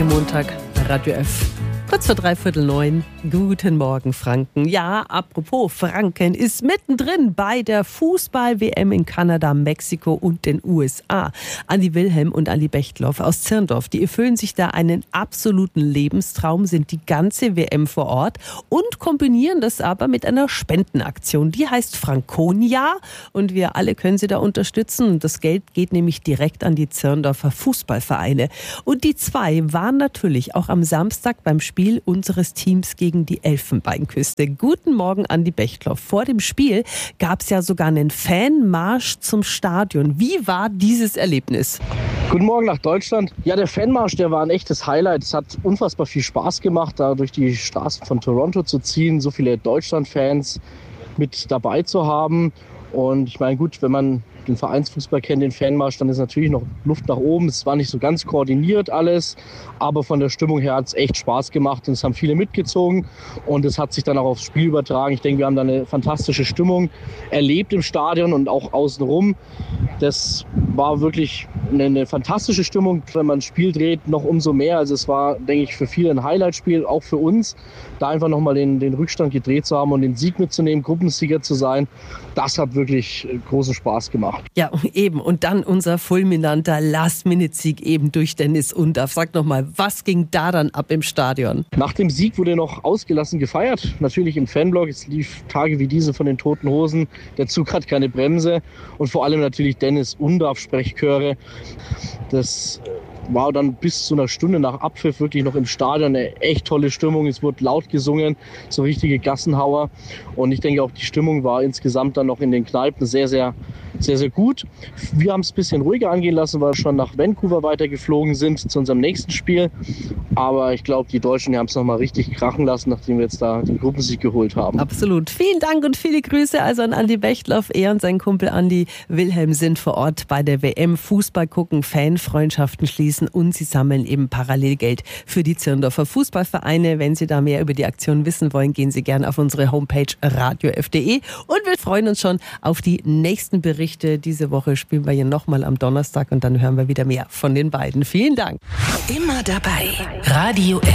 hier Montag, Radio F. Kurz vor 8:45. Guten Morgen, Franken. Ja, apropos, Franken ist mittendrin bei der Fußball-WM in Kanada, Mexiko und den USA. Andi Wilhelm und Andi Bechtloff aus Zirndorf, die erfüllen sich da einen absoluten Lebenstraum, sind die ganze WM vor Ort und kombinieren das aber mit einer Spendenaktion. Die heißt Franconia und wir alle können sie da unterstützen. Das Geld geht nämlich direkt an die Zirndorfer Fußballvereine. Und die zwei waren natürlich auch am Samstag beim Spiel unseres Teams gegen die Elfenbeinküste. Guten Morgen, Andi Bechtloff. Vor dem Spiel gab es ja sogar einen Fanmarsch zum Stadion. Wie war dieses Erlebnis? Guten Morgen nach Deutschland. Ja, der Fanmarsch, der war ein echtes Highlight. Es hat unfassbar viel Spaß gemacht, da durch die Straßen von Toronto zu ziehen, so viele Deutschland-Fans mit dabei zu haben. Und ich meine, gut, wenn man den Vereinsfußball kennt, den Fanmarsch, dann ist natürlich noch Luft nach oben. Es war nicht so ganz koordiniert alles, aber von der Stimmung her hat es echt Spaß gemacht und es haben viele mitgezogen und es hat sich dann auch aufs Spiel übertragen. Ich denke, wir haben da eine fantastische Stimmung erlebt im Stadion und auch außenrum. Das war wirklich eine fantastische Stimmung. Wenn man ein Spiel dreht, noch umso mehr. Also es war, denke ich, für viele ein Highlight-Spiel, auch für uns, da einfach nochmal den Rückstand gedreht zu haben und den Sieg mitzunehmen, Gruppensieger zu sein. Das hat wirklich großen Spaß gemacht. Ja, eben. Und dann unser fulminanter Last-Minute-Sieg eben durch Dennis Undaff. Sag nochmal, was ging da dann ab im Stadion? Nach dem Sieg wurde noch ausgelassen gefeiert. Natürlich im Fanblock. Es lief Tage wie diese von den Toten Hosen. Der Zug hat keine Bremse. Und vor allem natürlich Dennis Undaff Sprechchöre. Das war dann bis zu einer Stunde nach Abpfiff wirklich noch im Stadion eine echt tolle Stimmung. Es wurde laut gesungen, so richtige Gassenhauer. Und ich denke auch, die Stimmung war insgesamt dann noch in den Kneipen sehr, sehr gut. Wir haben es ein bisschen ruhiger angehen lassen, weil wir schon nach Vancouver weitergeflogen sind zu unserem nächsten Spiel. Aber ich glaube, die Deutschen haben es nochmal richtig krachen lassen, nachdem wir jetzt da den Gruppensieg geholt haben. Absolut. Vielen Dank und viele Grüße also an Andi Bechtloff. Er und sein Kumpel Andi Wilhelm sind vor Ort bei der WM. Fußball gucken, Fanfreundschaften schließen und sie sammeln eben parallel Geld für die Zirndorfer Fußballvereine. Wenn Sie da mehr über die Aktion wissen wollen, gehen Sie gerne auf unsere Homepage radiof.de und wir freuen uns schon auf die nächsten Berichte. Diese Woche spielen wir hier nochmal am Donnerstag und dann hören wir wieder mehr von den beiden. Vielen Dank. Immer dabei. Radio F.